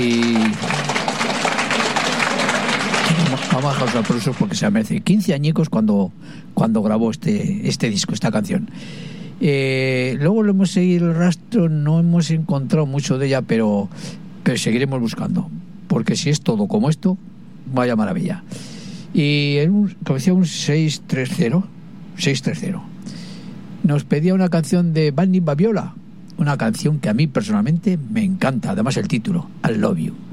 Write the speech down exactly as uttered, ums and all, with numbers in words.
Y vamos a dejar los aplausos porque se merece. quince añicos cuando, cuando grabó este, este disco, esta canción. Eh, luego lo hemos seguido el rastro, no hemos encontrado mucho de ella, pero, pero seguiremos buscando, porque si es todo como esto, vaya maravilla. Y en un, como decía, un seis tres cero nos pedía una canción de Bunny Babiola, una canción que a mí personalmente me encanta, además el título, I Love You.